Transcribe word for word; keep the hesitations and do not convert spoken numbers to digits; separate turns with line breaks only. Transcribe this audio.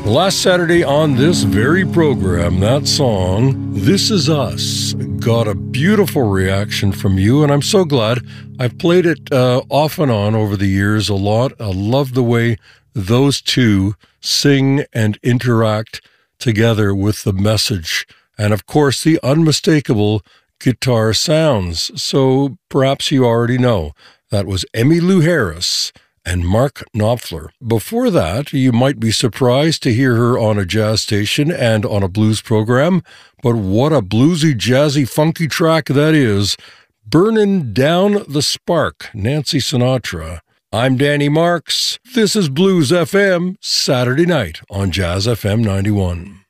Last Saturday on this very program, that song, This Is Us, got a beautiful reaction from you, and I'm so glad. I've played it uh, off and on over the years a lot. I love the way those two sing and interact together with the message, and of course the unmistakable guitar sounds. So perhaps you already know that was Emmylou Harris and Mark Knopfler. Before that, you might be surprised to hear her on a jazz station and on a blues program, but what a bluesy, jazzy, funky track that is. Burnin' Down the Spark, Nancy Sinatra. I'm Danny Marks. This is Blues F M, Saturday night on Jazz F M ninety-one.